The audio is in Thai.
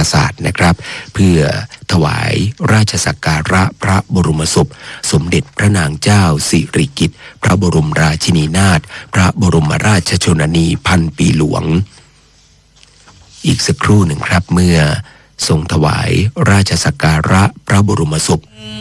ราสาทนะครับเพื่อถวายราชสักการะพระบรมศพสมเด็จพระนางเจ้าสิริกิติ์พระบรมราชินีนาถพระบรมราชชนนีพันปีหลวงอีกสักครู่หนึ่งครับเมื่อทรงถวายราชสักการะพระบรมศพ